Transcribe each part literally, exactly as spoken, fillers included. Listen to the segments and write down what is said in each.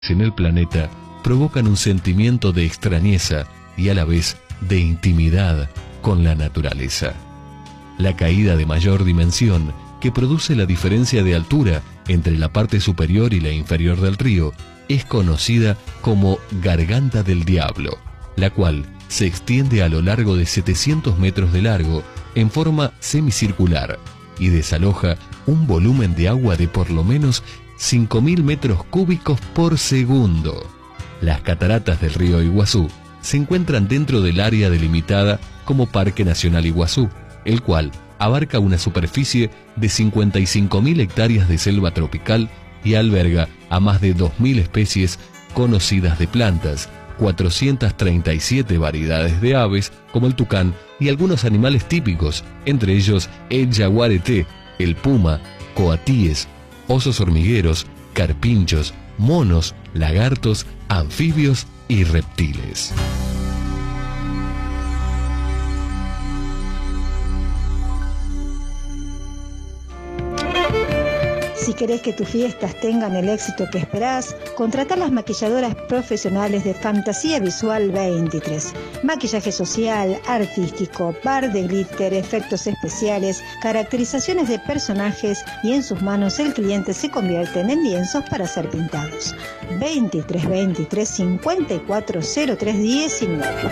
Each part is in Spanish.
en el planeta provocan un sentimiento de extrañeza y a la vez de intimidad con la naturaleza. La caída de mayor dimensión, que produce la diferencia de altura entre la parte superior y la inferior del río, es conocida como Garganta del Diablo, la cual se extiende a lo largo de setecientos metros de largo en forma semicircular y desaloja un volumen de agua de por lo menos cinco mil metros cúbicos por segundo. Las cataratas del río Iguazú se encuentran dentro del área delimitada como Parque Nacional Iguazú, el cual abarca una superficie de cincuenta y cinco mil hectáreas de selva tropical y alberga a más de dos mil especies conocidas de plantas, cuatrocientas treinta y siete variedades de aves como el tucán y algunos animales típicos, entre ellos el yaguareté, el puma, coatíes, osos hormigueros, carpinchos, monos, lagartos, anfibios y reptiles. Si querés que tus fiestas tengan el éxito que esperás, contratá las maquilladoras profesionales de Fantasía Visual veintitrés. Maquillaje social, artístico, bar de glitter, efectos especiales, caracterizaciones de personajes y en sus manos el cliente se convierten en lienzos para ser pintados. veintitrés veintitrés cincuenta y cuatro cero tres diecinueve.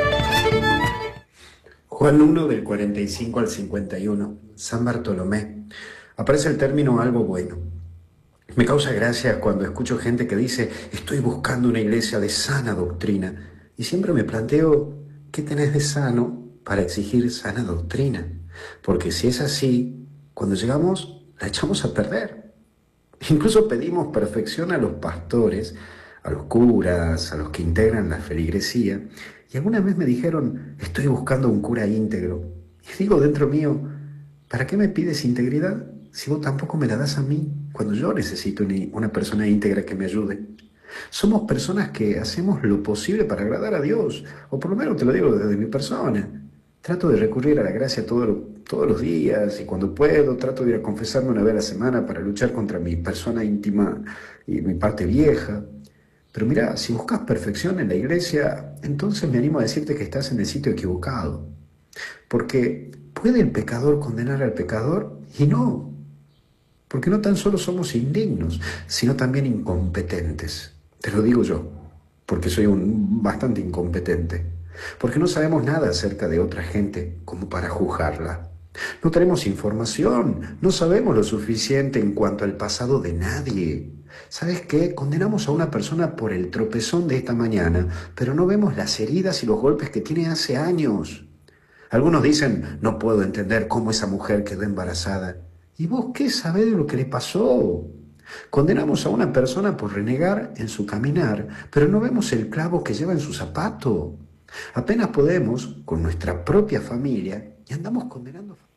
Juan uno del cuarenta y cinco al cincuenta y uno, San Bartolomé. Aparece el término algo bueno. Me causa gracia cuando escucho gente que dice estoy buscando una iglesia de sana doctrina y siempre me planteo ¿qué tenés de sano para exigir sana doctrina? Porque si es así, cuando llegamos la echamos a perder. Incluso pedimos perfección a los pastores, a los curas, a los que integran la feligresía y alguna vez me dijeron estoy buscando un cura íntegro y digo dentro mío ¿para qué me pides integridad? Si vos tampoco me la das a mí, cuando yo necesito una persona íntegra que me ayude. Somos personas que hacemos lo posible para agradar a Dios, o por lo menos te lo digo desde mi persona. Trato de recurrir a la gracia todo lo, todos los días, y cuando puedo trato de ir a confesarme una vez a la semana para luchar contra mi persona íntima y mi parte vieja. Pero mira, si buscas perfección en la iglesia, entonces me animo a decirte que estás en el sitio equivocado. Porque ¿puede el pecador condenar al pecador? Y no. Porque no tan solo somos indignos, sino también incompetentes. Te lo digo yo, porque soy un bastante incompetente. Porque no sabemos nada acerca de otra gente como para juzgarla. No tenemos información, no sabemos lo suficiente en cuanto al pasado de nadie. ¿Sabes qué? Condenamos a una persona por el tropezón de esta mañana, pero no vemos las heridas y los golpes que tiene hace años. Algunos dicen, no puedo entender cómo esa mujer quedó embarazada. ¿Y vos qué sabés de lo que le pasó? Condenamos a una persona por renegar en su caminar, pero no vemos el clavo que lleva en su zapato. Apenas podemos con nuestra propia familia y andamos condenando.